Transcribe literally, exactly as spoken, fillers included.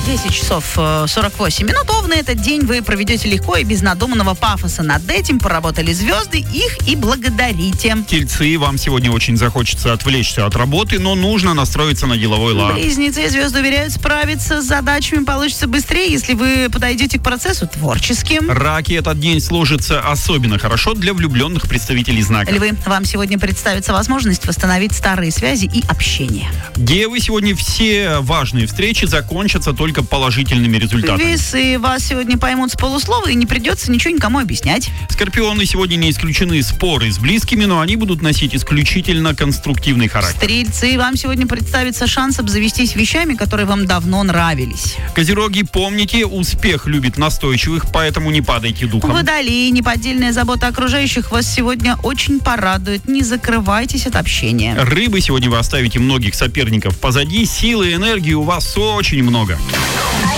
десять часов сорок восемь минут. Овны, этот день вы проведете легко и без надуманного пафоса. Над этим поработали звезды, их и благодарите. Тельцы, вам сегодня очень захочется отвлечься от работы, но нужно настроиться на деловой лад. Близнецы, звезды уверяют, справиться с задачами получится быстрее, если вы подойдете к процессу творчески. Раки, этот день сложится особенно хорошо для влюбленных представителей знака. Львы, вам сегодня представится возможность восстановить старые связи и общение. Девы, сегодня все важные встречи закончатся только положительными результатами. Весы, вас сегодня поймут с полуслова и не придется ничего никому объяснять. Скорпионы, сегодня не исключены споры с близкими, но они будут носить исключительно конструктивный характер. Стрельцы, вам сегодня представится шанс обзавестись вещами, которые вам давно нравились. Козероги, помните, успех любит настойчивых, поэтому не падайте духом. Водолеи, неподдельная забота окружающих вас сегодня очень порадует. Не закрывайтесь от общения. Рыбы, сегодня вы оставите многих соперников позади, силы и энергии у вас очень много.